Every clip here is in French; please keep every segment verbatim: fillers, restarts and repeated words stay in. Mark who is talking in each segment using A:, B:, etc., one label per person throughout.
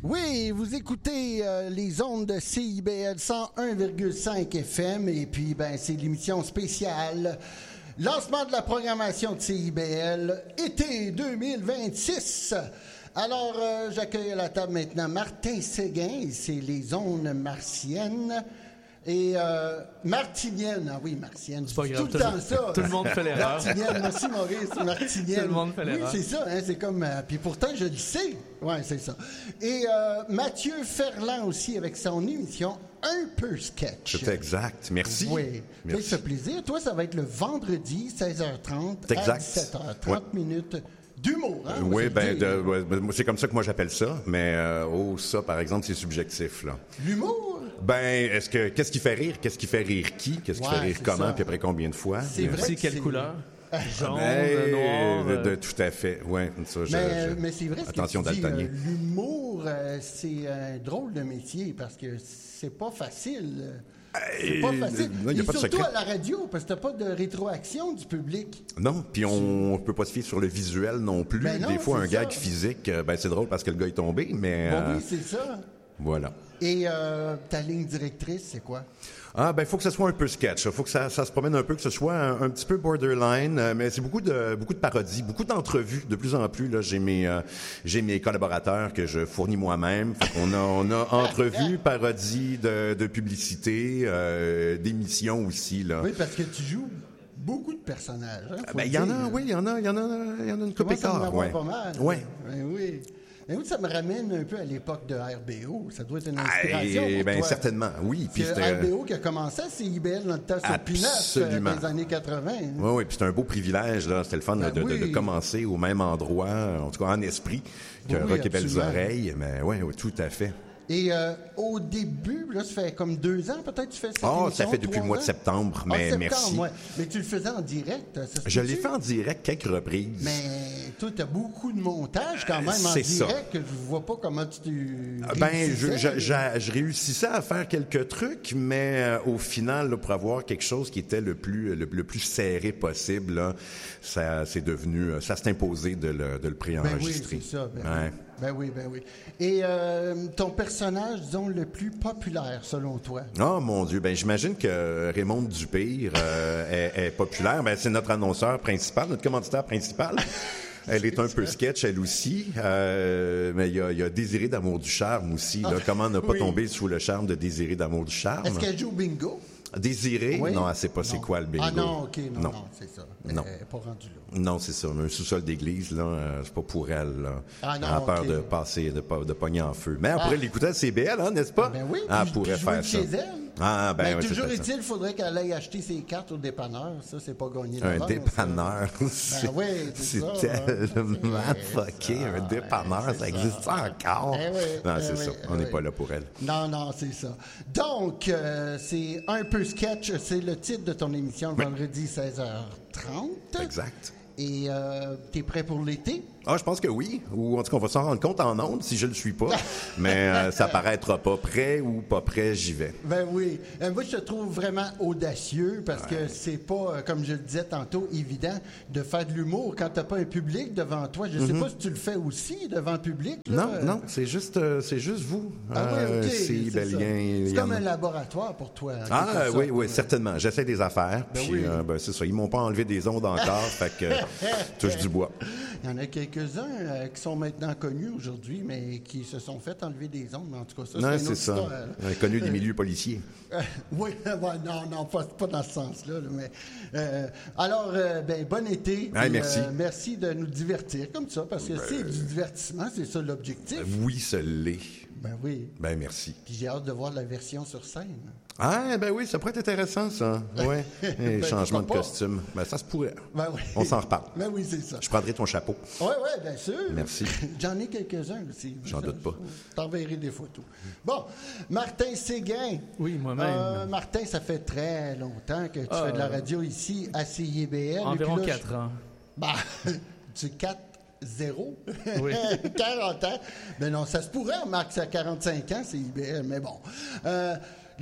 A: Oui, vous écoutez euh, les ondes de C I B L cent un virgule cinq F M et puis ben c'est l'émission spéciale lancement de la programmation de C I B L été deux mille vingt-six. Alors euh, j'accueille à la table maintenant Martin Séguin, c'est les ondes martiennes. Et euh, martinienne, ah oui, martienne,
B: c'est pas grave,
A: tout le temps ça.
B: Tout le monde fait l'erreur.
A: Martinienne, merci Maurice, martinienne.
B: Tout le monde fait l'erreur.
A: Oui, c'est ça, hein, c'est comme... Euh, puis pourtant, je le sais. Oui, c'est ça. Et euh, Mathieu Ferland aussi, avec son émission Un peu sketch.
C: C'est exact, merci.
A: Oui,
C: merci.
A: ça fait plaisir. Toi, ça va être le vendredi, seize heures trente
C: exact.
A: à dix-sept heures, trente ouais. minutes d'humour. Hein,
C: oui, ben, de, ouais, c'est comme ça que moi j'appelle ça, mais euh, oh, ça, par exemple, c'est subjectif, là.
A: L'humour?
C: Ben, est-ce que qu'est-ce qui fait rire? Qu'est-ce qui fait rire qui? Qu'est-ce qui
A: ouais,
C: fait rire comment?
A: Ça.
C: Puis après combien de fois?
A: C'est vrai.
B: C'est quelle
A: c'est...
B: couleur? Jaune,
C: ben,
B: noir.
C: De, de, tout à fait, oui. Ça, je,
A: mais,
C: je...
A: mais c'est vrai, ce
C: attention
A: que tu dis,
C: daltonien.
A: Euh, l'humour, euh, c'est un drôle de métier parce que c'est pas facile. C'est pas facile.
C: Non, y a
A: Et
C: pas de
A: surtout
C: secret.
A: à la radio, parce que t'as pas de rétroaction du public.
C: Non, puis on, on peut pas se fier sur le visuel non plus.
A: Ben non,
C: des fois, un
A: ça.
C: gag physique, ben c'est drôle parce que le gars est tombé, mais...
A: Bon,
C: euh,
A: oui, c'est ça.
C: Voilà.
A: Et euh, ta ligne directrice, c'est quoi?
C: Ah, ben, il faut que ça soit un peu sketch. Il faut que ça, ça se promène un peu, que ce soit un, un petit peu borderline. Euh, mais c'est beaucoup de, beaucoup de parodies, beaucoup d'entrevues. De plus en plus, là, j'ai mes, euh, j'ai mes collaborateurs que je fournis moi-même. Fait qu'on a, on a entrevues, parodies de, de publicité, euh, d'émissions aussi, là.
A: Oui, parce que tu joues beaucoup de personnages. Hein,
C: ben, il y en a, oui, il y en a, il y en a, il y en a une coupe écart.
A: Ouais. Pas mal.
C: Ouais.
A: Ben, oui. Et oui, ça me ramène un peu à l'époque de R B O. Ça doit être une inspiration.
C: Ah,
A: pour
C: ben,
A: toi.
C: certainement, oui.
A: C'est R B O qui a commencé à C I B L dans le temps sur Pinaf euh, dans les années quatre-vingt. Hein.
C: Oui, oui, puis c'est un beau privilège, là. C'était le fun ben, de, oui. de, de commencer au même endroit, en tout cas en esprit, que oui, Rock et Belles Oreilles. Mais oui, oui, tout à fait.
A: Et euh, au début, là, ça fait comme deux ans peut-être que tu fais cette
C: oh,
A: émission,
C: ça fait depuis le mois
A: ans?
C: de septembre, mais
A: ah, septembre,
C: merci.
A: Ouais. Mais tu le faisais en direct, ça se
C: Je l'ai fait en direct quelques reprises.
A: Mais toi, tu as beaucoup de montage quand même en
C: C'est
A: direct
C: ça.
A: que je vois pas comment tu
C: Ben, je, je, je, je réussissais à faire quelques trucs, mais euh, au final, là, pour avoir quelque chose qui était le plus le, le plus serré possible, là, ça c'est devenu, ça s'est imposé de le, de le préenregistrer.
A: Ben oui, c'est ça. Ben,
C: ouais.
A: oui. ben oui, ben oui. Et euh, ton personnage, disons, le plus populaire selon toi?
C: Oh mon Dieu, ben j'imagine que Raymond Dupire euh, est, est populaire. Ben c'est notre annonceur principal, notre commanditaire principal. Elle est un peu sketch, elle aussi. Euh, mais il y a, y a Désiré d'amour du charme aussi. Là. Comment ne pas oui. tomber sous le charme de Désiré d'amour du charme?
A: Est-ce qu'elle joue au bingo?
C: Désiré?
A: Oui.
C: Non, elle sait pas
A: non.
C: c'est quoi le bingo.
A: Ah non, OK, non, non, non c'est ça. Elle
C: non.
A: n'est pas rendue là.
C: Non, c'est ça. Un sous-sol d'église, là, euh, c'est pas pour elle, là.
A: Ah non,
C: elle a peur
A: okay.
C: de passer, de, de pogner en feu. Mais elle ah. pourrait l'écouter à C B L, hein, n'est-ce pas?
A: Ben oui.
C: Elle
A: puis,
C: pourrait
A: puis
C: faire
A: chez
C: ça.
A: Elle.
C: Ah, ben,
A: ben
C: oui,
A: toujours est-il, il faudrait qu'elle aille acheter ses cartes au dépanneur. Ça, c'est pas gagné d'avance.
C: Un dépanneur.
A: Ben oui, c'est,
C: c'est
A: ça.
C: tellement hein. fucké. Un dépanneur, ben, ça existe ça. encore?
A: Eh oui,
C: non,
A: eh
C: c'est
A: oui,
C: ça.
A: Eh
C: On n'est
A: oui.
C: pas là pour elle.
A: Non, non, c'est ça. Donc, euh, c'est Un peu sketch. C'est le titre de ton émission le oui. vendredi seize heures trente.
C: Exact.
A: Et euh, t'es prêt pour l'été?
C: Ah, je pense que oui. Ou en tout cas, on va s'en rendre compte en ondes si je le suis pas. Mais euh, ça paraîtra pas. Prêt ou pas prêt, j'y vais.
A: Ben oui. Euh, moi, je te trouve vraiment audacieux parce ouais. que c'est pas, comme je le disais tantôt, évident de faire de l'humour quand t'as pas un public devant toi. Je sais mm-hmm. pas si tu le fais aussi devant le public. Là.
C: Non, non, c'est juste, euh, c'est juste vous.
A: Ah
C: euh,
A: oui, OK.
C: C'est,
A: c'est,
C: c'est,
A: c'est comme un laboratoire pour toi.
C: Ah oui, oui, certainement. J'essaie des affaires.
A: Ben
C: puis,
A: oui.
C: euh, ben, c'est ça. Ils m'ont pas enlevé des ondes encore. Fait que touche du bois.
A: Il y en a quelques-uns euh, qui sont maintenant connus aujourd'hui, mais qui se sont fait enlever des ondes. En tout cas, ça,
C: non,
A: c'est,
C: c'est
A: une autre
C: ça.
A: histoire.
C: Euh, connu des milieux policiers.
A: Euh, oui, ouais, non, non, pas, pas dans ce sens-là. Là, mais, euh, alors, euh, ben, bon été.
C: Ah,
A: puis,
C: merci.
A: Euh, merci de nous divertir comme ça, parce que
C: ben,
A: c'est du divertissement, c'est ça l'objectif.
C: Oui, ça l'est.
A: Ben oui.
C: Ben merci.
A: Puis j'ai hâte de voir la version sur scène.
C: Ah, ben oui, ça pourrait être intéressant, ça. Oui. ben, changement de costume. Ben, ça se pourrait.
A: Ben oui.
C: On s'en reparle.
A: Ben oui, c'est ça.
C: Je prendrai ton chapeau.
A: Oui, oui, bien sûr.
C: Merci.
A: J'en ai quelques-uns aussi.
C: J'en
A: ça,
C: doute pas.
A: Je t'enverrai des photos. Bon, Martin Séguin.
B: Oui, moi-même.
A: Euh, Martin, ça fait très longtemps que tu euh, fais de la radio ici à C I B L.
B: Environ quatre je... ans.
A: Ben, tu quatre zéro.
B: Oui.
A: quarante ans. Ben non, ça se pourrait, Marc, c'est à quarante-cinq ans, c'est I B L, mais bon. Euh,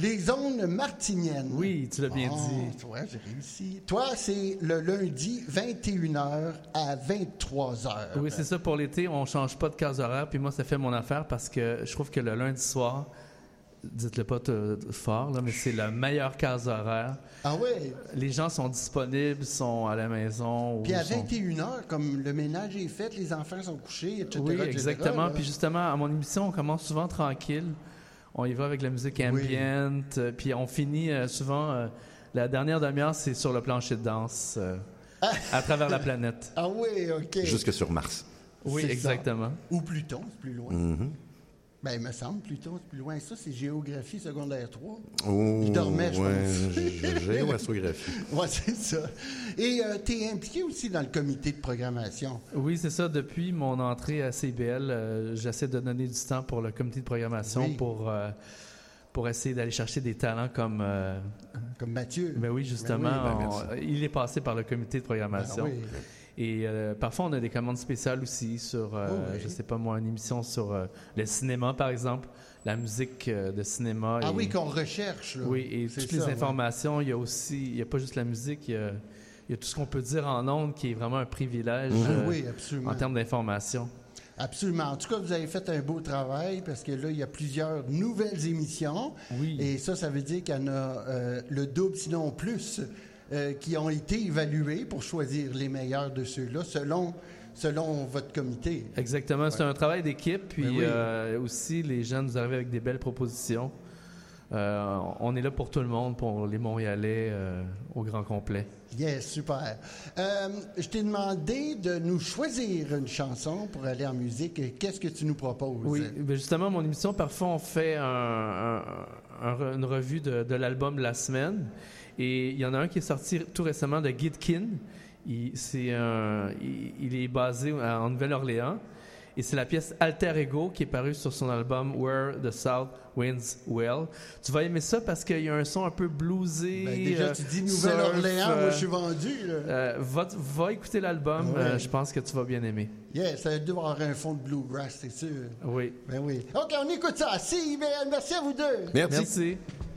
A: Les zones martiniennes.
B: Oui, tu l'as bien
A: Bon,
B: dit.
A: tu vois, j'ai réussi. Toi, c'est le lundi, vingt et une heures à vingt-trois heures.
B: Oui, c'est ça. Pour l'été, on change pas de case horaire. Puis moi, ça fait mon affaire parce que je trouve que le lundi soir, dites-le pas t- fort, là, mais c'est la meilleure case horaire.
A: Ah oui?
B: Les gens sont disponibles, sont à la maison. ou
A: Puis à
B: sont-
A: vingt et une heures, comme le ménage est fait, les enfants sont couchés, et cetera
B: Oui,
A: et cetera,
B: exactement.
A: là.
B: Puis justement, à mon émission, on commence souvent tranquille. On y va avec la musique ambient. euh, Puis on finit euh, souvent... euh, la dernière demi-heure, c'est sur le plancher de danse euh, à travers la planète.
A: Ah oui, OK.
C: Jusque sur Mars.
B: Oui,
A: C'est ça.
B: exactement.
A: Ou Pluton, c'est plus loin.
C: Mm-hmm.
A: Ben, il me semble, Pluton, c'est plus loin. Ça, c'est géographie secondaire trois.
C: Oh,
A: Je dormais, je
C: ouais,
A: pense.
C: g- Géoastrographie.
A: Oui, c'est ça. Et euh, tu es impliqué aussi dans le comité de programmation.
B: Oui, c'est ça. Depuis mon entrée à C I B L, euh, j'essaie de donner du temps pour le comité de programmation
A: Oui.
B: pour, euh, pour essayer d'aller chercher des talents comme... euh,
A: Comme Mathieu.
B: ben oui, justement,
A: Ben oui,
C: ben
B: on- il est passé par le comité de programmation.
A: Ben oui.
B: Et euh, parfois, on a des commandes spéciales aussi sur, euh,
A: Oh oui.
B: je sais pas moi, une émission sur euh, le cinéma, par exemple, la musique euh, de cinéma.
A: Ah
B: et-
A: oui, qu'on recherche. Là.
B: Oui, et
A: C'est
B: toutes
A: ça,
B: les
A: ouais.
B: informations, il y a aussi, il n'y a pas juste la musique, il y a, il y a tout ce qu'on peut dire en ondes qui est vraiment un privilège
A: Ah
B: euh,
A: oui, absolument.
B: en termes d'information.
A: Absolument. En tout cas, vous avez fait un beau travail parce que là, il y a plusieurs nouvelles émissions.
B: Oui.
A: Et ça, ça veut dire qu'il y en a euh, le double, sinon plus, euh, qui ont été évalués pour choisir les meilleurs de ceux-là selon, selon votre comité.
B: Exactement, c'est un travail d'équipe, puis
A: Ben oui.
B: euh, aussi les gens nous arrivent avec des belles propositions. Euh, on est là pour tout le monde, pour les Montréalais euh, au grand complet.
A: Yes, super. Euh, je t'ai demandé de nous choisir une chanson pour aller en musique. Qu'est-ce que tu nous proposes?
B: Oui, ben justement, mon émission, parfois, on fait un- un- un- une revue de, de l'album de la semaine. Et il y en a un qui est sorti tout récemment de Gitkin. Il, c'est un, il, il est basé en Nouvelle-Orléans. Et c'est la pièce Alter Ego qui est parue sur son album Where the South Winds Well. Tu vas aimer ça parce qu'il y a un son un peu bluesy.
A: Ben, déjà,
B: euh,
A: tu dis Nouvelle-Orléans,
B: surf,
A: moi,
B: euh,
A: je suis vendu. Là.
B: euh, va, va écouter l'album,
A: Ouais.
B: euh, je pense que tu vas bien aimer.
A: Yes, ça doit avoir un fond de bluegrass, c'est sûr.
B: Oui.
A: Ben oui. OK, on écoute ça. C I B L, merci à vous deux.
C: Merci.
B: Merci.